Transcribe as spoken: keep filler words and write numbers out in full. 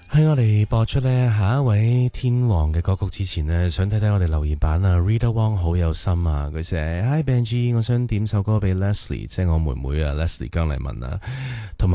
喺我哋播出呢下一位天王嘅歌曲之前呢，想睇睇我哋留言版啊 Rita Wong 好有心啊，佢寫 Hi Benji， 我想點首歌俾 Leslie， 即係我妹妹啊 Leslie 姜麗文啊，同埋